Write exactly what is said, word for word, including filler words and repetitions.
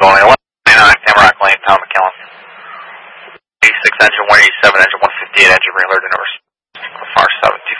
Boeing eleven ninety-nine, Tamarack Lane, Tom McKellen. eighty-six engine, one eighty-seven engine, one fifty-eight engine, ring alert to number